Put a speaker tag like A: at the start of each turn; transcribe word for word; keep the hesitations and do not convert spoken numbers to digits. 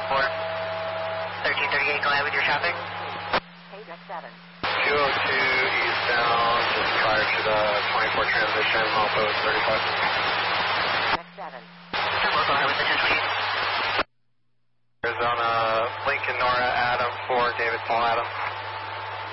A: four. thirteen thirty-eight, go ahead with your traffic.
B: eight seven.
C: two oh two eastbound, just prior to the twenty-four transition, also thirty-five.
B: seven.
A: Go ahead with the ten twenty.
C: Arizona, Lincoln, Nora, Adam, four, David, Paul, Adam.